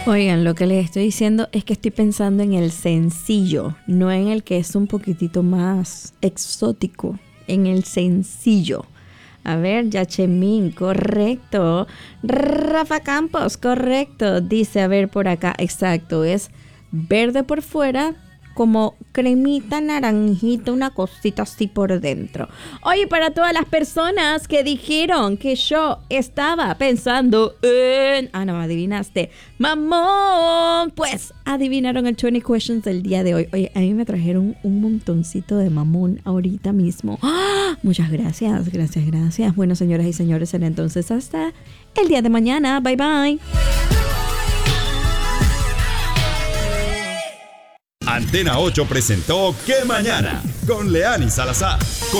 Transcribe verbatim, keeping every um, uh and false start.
Oigan, lo que les estoy diciendo es que estoy pensando en el sencillo, no en el que es un poquitito más exótico, en el sencillo. A ver, Yachemín, correcto. Rafa Campos, correcto. Dice, a ver por acá, exacto, es verde por fuera, como cremita, naranjita, una cosita así por dentro. Oye, para todas las personas que dijeron que yo estaba pensando en... Ah, no, adivinaste. Mamón. Pues adivinaron el veinte questions del día de hoy. Oye, a mí me trajeron un montoncito de mamón ahorita mismo. ¡Ah! Muchas gracias, gracias, gracias. Bueno, señoras y señores, será entonces hasta el día de mañana. Bye, bye. Antena ocho presentó ¿Qué Mañana? Con Leani Salazar. Con